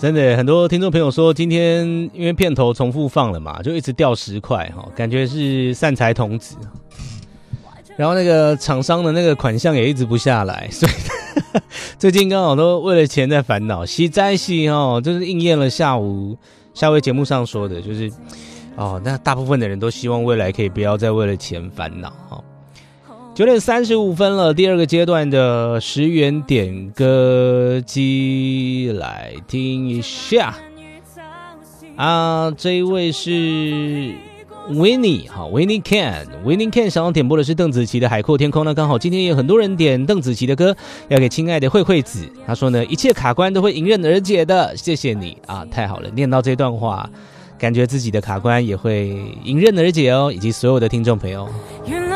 真的很多听众朋友说，今天因为片头重复放了嘛，就一直掉10块，感觉是善财童子。然后那个厂商的那个款项也一直不下来，所以最近刚好都为了钱在烦恼。实在是就是应验了下回节目上说的，就是那大部分的人都希望未来可以不要再为了钱烦恼。9点35分了，第二个阶段的10元点歌机来听一下这一位是 Winnie Winnie Can 想要点播的是邓紫棋的海阔天空。那刚好今天有很多人点邓紫棋的歌，要给亲爱的慧慧子。他说呢，一切卡关都会迎刃而解的，谢谢你太好了，念到这段话感觉自己的卡关也会迎刃而解以及所有的听众朋友。